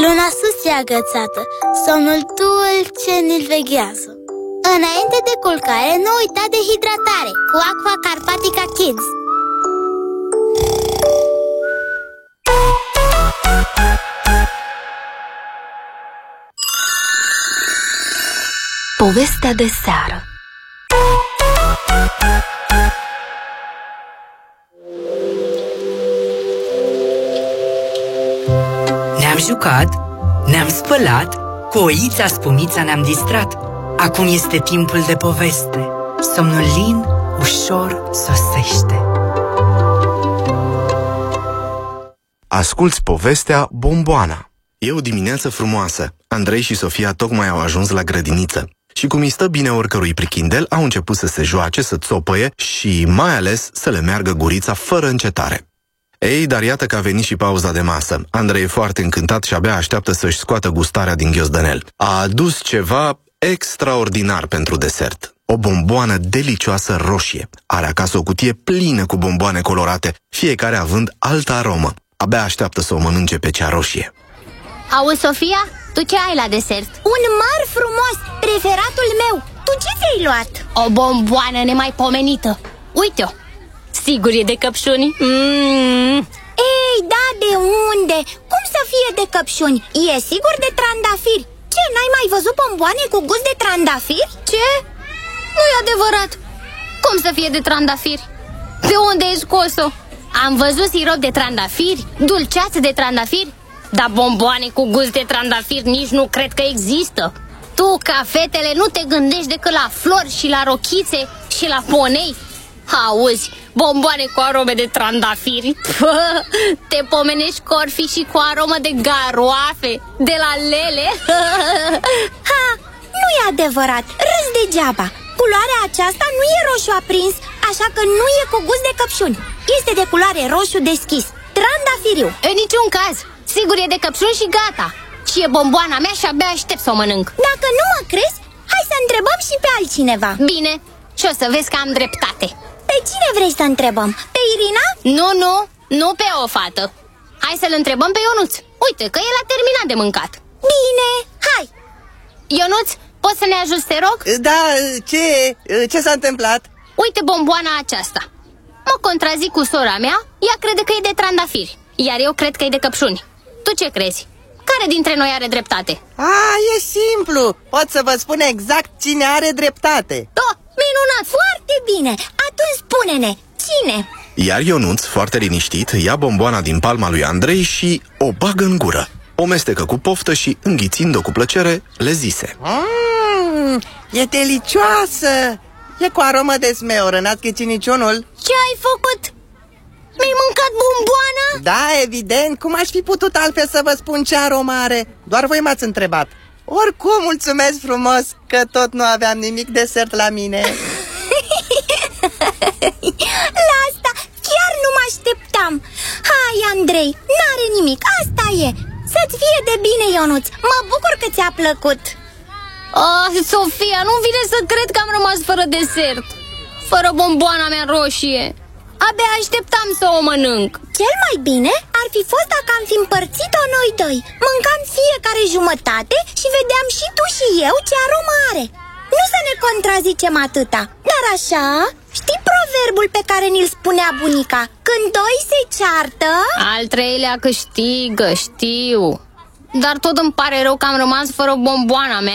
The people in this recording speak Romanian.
Luna sus e agățată, somnul dulce ne-l veghează. Înainte de culcare, nu uita de hidratare cu Aqua Carpatica Kids. Povestea de seară. Ne-am jucat, ne-am spălat, cu oița Spumița ne-am distrat. Acum este timpul de poveste. Somnul lin ușor sosește. Asculți povestea Bomboana. E o dimineață frumoasă. Andrei și Sofia tocmai au ajuns la grădiniță. Și cum îi stă bine oricărui prichindel, au început să se joace, să țopăie și mai ales să le meargă gurița fără încetare. Ei, dar iată că a venit și pauza de masă. Andrei e foarte încântat și abia așteaptă să-și scoată gustarea din ghiozdănel. A adus ceva extraordinar pentru desert. O bomboană delicioasă roșie. Are acasă o cutie plină cu bomboane colorate, fiecare având altă aromă. Abia așteaptă să o mănânce pe cea roșie. Auzi, Sofia, tu ce ai la desert? Un măr frumos, preferatul meu. Tu ce ți-ai luat? O bomboană nemaipomenită. Uite-o. Sigur e de căpșuni? Ei, da, de unde? Cum să fie de căpșuni? E sigur de trandafiri. Ce, n-ai mai văzut bomboane cu gust de trandafiri? Ce? Nu e adevărat. Cum să fie de trandafiri? De unde ai scos-o? Am văzut sirop de trandafiri, dulceață de trandafiri, dar bomboane cu gust de trandafiri nici nu cred că există. Tu, ca fetele, nu te gândești decât la flori și la rochițe și la ponei. Auzi, bomboane cu arome de trandafiri. Te pomenești cu or fi și cu aromă de garoafe, de la lele. Ha, nu e adevărat, râs degeaba. Culoarea aceasta nu e roșu aprins, așa că nu e cu gust de căpșuni. Este de culoare roșu deschis, trandafiriu. În niciun caz, sigur e de căpșuni și gata. Și e bomboana mea și abia aștept să o mănânc. Dacă nu mă crezi, hai să întrebăm și pe altcineva. Bine, și o să vezi că am dreptate. Pe cine vrei să întrebăm? Pe Irina? Nu pe o fată. Hai să-l întrebăm pe Ionuț. Uite că el a terminat de mâncat. Bine, hai. Ionuț, poți să ne ajuți, te rog? Da, ce s-a întâmplat? Uite bomboana aceasta. Mă contrazic cu sora mea, ea crede că e de trandafiri, iar eu cred că e de căpșuni. Tu ce crezi? Care dintre noi are dreptate? E simplu, pot să vă spun exact cine are dreptate. Minunat, foarte bine. Atunci spune-ne, cine? Iar Ionuț, foarte liniștit, ia bomboana din palma lui Andrei și o bagă în gură. O mestecă cu poftă și, înghițind-o cu plăcere, le zise: E delicioasă! E cu aromă de smeoră, n-ați ghicit niciunul? Ce ai făcut? Mi-ai mâncat bomboana? Da, evident, cum aș fi putut altfel să vă spun ce aromă are? Doar voi m-ați întrebat. Oricum, mulțumesc frumos că tot nu aveam nimic desert la mine. La asta chiar nu mă așteptam. Hai, Andrei, n-are nimic, asta e. Să-ți fie de bine, Ionuț. Mă bucur că ți-a plăcut. Sofia, nu vine să cred că am rămas fără desert, fără bomboana mea roșie. Abia așteptam să o mănânc. Cel mai bine ar fi fost dacă am fi împărțit-o noi doi. Mâncam fiecare jumătate și vedeam și tu și eu ce aromă are. Nu să ne contrazicem atâta. Dar așa, știi proverbul pe care ni-l spunea bunica? Când doi se ceartă, al treilea câștigă, știu. Dar tot îmi pare rău că am rămas fără bomboana mea.